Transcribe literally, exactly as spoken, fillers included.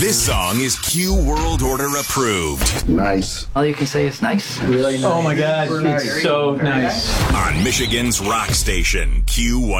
This song is Q World Order approved. Nice. All you can say is nice. Really nice. Oh my God, it's Very so nice. On Michigan's rock station, Q one oh five.